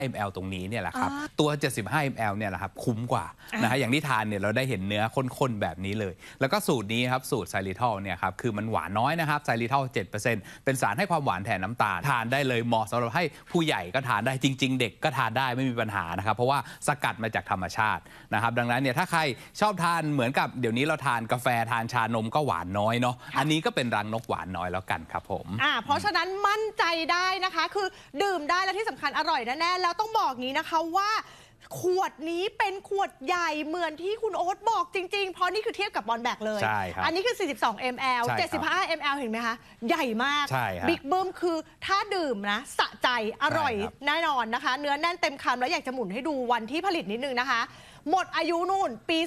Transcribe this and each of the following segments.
ml ตรงนี้เนี่ยแหละครับตัว75 ml เนี่ยแหละครับคุ้มกว่านะฮะอย่างที่ทานเนี่ยเราได้เห็นเนื้อข้นๆแบบนี้เลยแล้วก็สูตรนี้ครับสูตรไซริทอลเนี่ยครับคือมันหวานน้อยนะครับไซริทอล 7% เป็นสารให้ความหวานแทนน้ำตาลทานได้เลยเหมาะสำหรับให้ผู้ใหญ่ก็ทานได้จริงๆเด็กก็ทานได้ไม่มีปัญหานะครับเพราะว่าสกัดมาจากธรรมชาตินะครับดังนั้นเนี่ยถ้าใครชอบทานเหมือนกับเดี๋ยวนี้เราทานกาแฟทานชานมก็หวานน้อยเนาะอันนี้ก็เป็นรังนกหวานน้อยแล้วกันครับผมเพราะฉะนั้นมั่นใจได้นะคะคือดื่มได้และที่สำคัญอร่อยแน่ๆแล้วต้องบอกงี้นะคะว่าขวดนี้เป็นขวดใหญ่เหมือนที่คุณโอ๊ตบอกจริงๆเพราะนี่คือเทียบกับบอลแบกเลยอันนี้คือ42 ml 75 ml เห็นไหมคะใหญ่มากบิ๊กเบิ้มคือถ้าดื่มนะสะใจอร่อยแน่นอนนะคะเนื้อแน่นเต็มคำแล้วอยากจะหมุนให้ดูวันที่ผลิตนิดนึงนะคะหมดอายุนู่นปี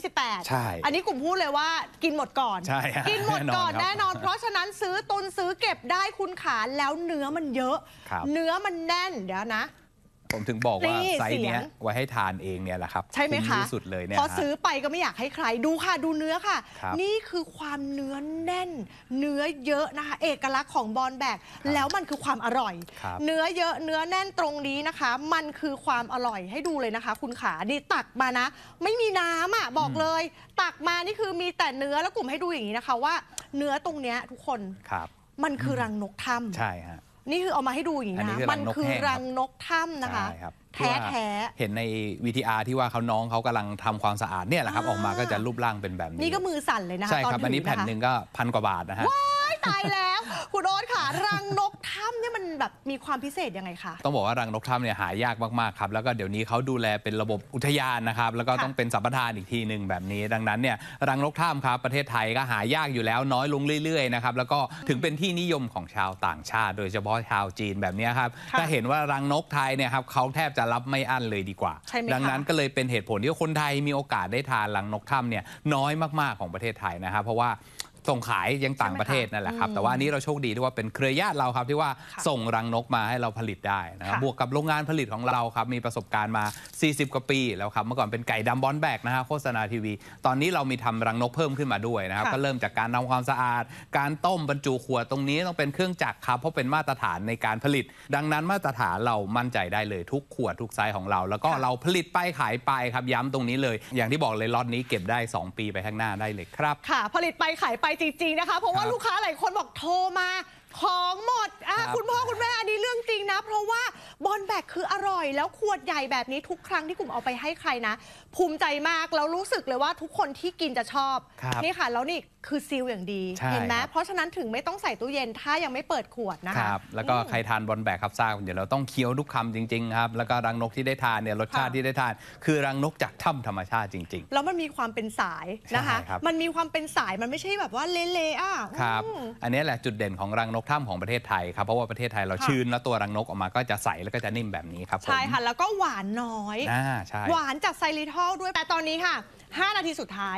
2028 อันนี้กลุ่มพูดเลยว่ากินหมดก่อนกินหมดก่อนแน่นอนเพราะฉะนั้นซื้อตุนซื้อเก็บได้คุณขาแล้วเนื้อมันเยอะเนื้อมันแน่นเดี๋ยวนะผมถึงบอกว่าไซส์นี้ไว้ให้ทานเองเนี่ยแหละครับใช่ไหมคะที่สุดเลยเนี่ยพอซื้อไปก็ไม่อยากให้ใครดูค่ะดูเนื้อค่ะนี่คือความเนื้อแน่นเนื้อเยอะนะคะเอกลักษณ์ของบอลแบกแล้วมันคือความอร่อยเนื้อเยอะเนื้อแน่นตรงนี้นะคะมันคือความอร่อยให้ดูเลยนะคะคุณขาดีตักมานะไม่มีน้ำอ่ะบอกเลยตักมานี่คือมีแต่เนื้อแล้วกลุ่มให้ดูอย่างนี้นะคะว่าเนื้อตรงเนี้ยทุกคนมันคือรังนกถ้ำใช่ฮะนี่คือเอามาให้ดูอย่างนี้นะมันคือรังนกถ้ำนะคะแท้เห็นใน VTR ที่ว่าน้องเขากำลังทำความสะอาดเนี่ยแหละครับออกมาก็จะรูปร่างเป็นแบบนี้นี่ก็มือสั่นเลยนะคะใช่ครับอันนี้แผ่นหนึ่งก็1,000 กว่าบาทนะฮะตายแล้วคุณโอ๊ตค่ะรังนกถ้ำเนี่ยมันแบบมีความพิเศษยังไงคะต้องบอกว่ารังนกถ้ำเนี่ยหายากมากๆครับแล้วก็เดี๋ยวนี้เขาดูแลเป็นระบบอุทยานนะครับแล้วก็ต้องเป็นสัมปทานอีกทีหนึ่งแบบนี้ดังนั้นเนี่ยรังนกถ้ำครับประเทศไทยก็หายากอยู่แล้วน้อยลงเรื่อยๆนะครับแล้วก็ถึงเป็นที่นิยมของชาวต่างชาติโดยเฉพาะชาวจีนแบบนี้ครับถ้าเห็นว่ารังนกไทยเนี่ยครับเขาแทบจะรับไม่อั้นเลยดีกว่าดังนั้นก็เลยเป็นเหตุผลที่คนไทยมีโอกาสได้ทานรังนกถ้ำเนี่ยน้อยมากๆของประเทศไทยนะครับเพราะว่าส่งขายยังต่างประเทศนั่นแหละครับแต่ว่านี้เราโชคดีที่ว่าเป็นเครือญาติเราครับที่ว่าส่งรังนกมาให้เราผลิตได้นะครับบวกกับโรงงานผลิตของเราครับมีประสบการณ์มา40 กว่าปีแล้วครับเมื่อก่อนเป็นไก่ดำบอลแบกนะฮะโฆษณาทีวีตอนนี้เรามีทำรังนกเพิ่มขึ้นมาด้วยนะครับก็เริ่มจากการทำความสะอาดการต้มบรรจุขวดตรงนี้ต้องเป็นเครื่องจักรครับเพราะเป็นมาตรฐานในการผลิตดังนั้นมาตรฐานเรามั่นใจได้เลยทุกขวดทุกไซส์ของเราแล้วก็เราผลิตไปขายไปครับย้ำตรงนี้เลยอย่างที่บอกเลยล็อตนี้เก็บได้2 ปีไปข้างหน้าได้เลยครับค่ะผลิตไปขายไปจริงๆนะคะเพราะว่าลูกค้าหลายคนบอกโทรมาของหมดคุณพ่อคุณแม่อันนี้เรื่องจริงนะเพราะว่าบอลแบกคืออร่อยแล้วขวดใหญ่แบบนี้ทุกครั้งที่กลุ่มเอาไปให้ใครนะภูมิใจมากแล้วรู้สึกเลยว่าทุกคนที่กินจะชอบนี่ค่ะแล้วนี่คือซีลอย่างดีเห็นไหมเพราะฉะนั้นถึงไม่ต้องใส่ตู้เย็นถ้ายังไม่เปิดขวดนะคะแล้วก็ใครทานบอลแบกครับทราบเดี๋ยวเราต้องเคี้ยวทุกคำจริงๆครับแล้วก็รังนกที่ได้ทานเนี่ยรสชาติที่ได้ทานคือรังนกจากถ้ำธรรมชาติจริงๆแล้วมันมีความเป็นสายนะคะมันมีความเป็นสายมันไม่ใช่แบบว่าเละๆครับอันนี้แหละจุดเด่นของรังนกถ้ำของประเทศไทยครับเพราะว่าประเทศไทยเราชื้นแล้วตัวรังนกออกมาก็จะใสแล้วก็จะนิ่มแบบนี้ครับใช่ค่ะแล้วก็หวานน้อยหวานจากไซริทอลด้วยแต่ตอนนี้ค่ะ5 นาทีสุดท้าย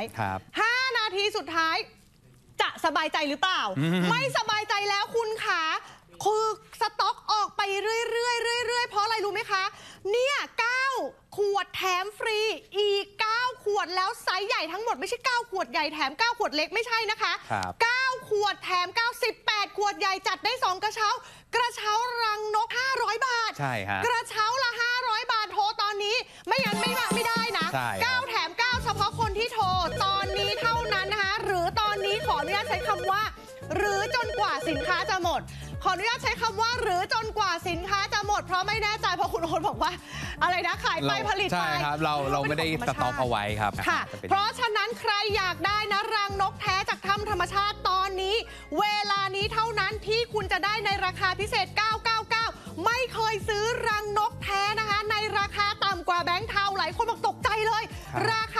5 นาทีสุดท้ายจะสบายใจหรือเปล่าไม่สบายใจแล้วคุณขาคือสต็อกออกไปเรื่อยๆเพราะอะไรรู้ไหมคะเนี่ย9 ขวดแถมฟรีอีก9 ขวดแล้วไซส์ใหญ่ทั้งหมดไม่ใช่9 ขวดใหญ่แถม9 ขวดเล็กไม่ใช่นะคะ9 ขวดแถม98 ขวดใหญ่จัดได้2 กระเช้ากระเช้ารังนก500 บาทใช่ฮะกระเช้าละ500 บาทโทรตอนนี้ไม่งั้นไม่ได้นะ9 แถม 9เฉพาะคนที่โทรตอนนี้เท่านั้นนะคะหรือตอนนี้ขออนุญาตใช้คำว่าหรือจนกว่าสินค้าจะหมดขออนุญาตใช้คำว่าหรือจนกว่าสินค้าจะหมดเพราะไม่แน่ใจเพราะคุณโอ๊ตบอกว่าอะไรนะขายไปผลิตไปใช่ครับเราไม่ได้สต็อกเอาไว้ครับค่ะเพราะฉะนั้นใครอยากได้นะรังนกแท้จากถ้ำธรรมชาติตอนนี้เวลานี้เท่านั้นที่คุณจะได้ในราคาพิเศษ999ไม่เคยซื้อรังนกแท้นะคะในราคาต่ำกว่าแบงค์เทาหลายคนบอกตกใจเลยราค